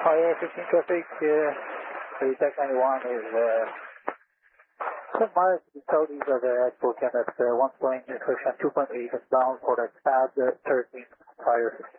Higher 15 traffic, Tech 91 is 10 miles to the southeast of the airport, and at 1 point, inflection 2.8 is bound for the pad 13, higher 15.